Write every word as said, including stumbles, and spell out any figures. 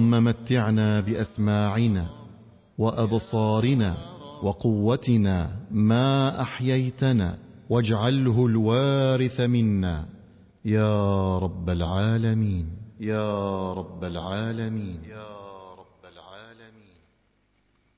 اللهم متعنا بأسماعنا وأبصارنا وقوتنا ما أحييتنا، واجعله الوارث منا يا رب العالمين، يا رب العالمين.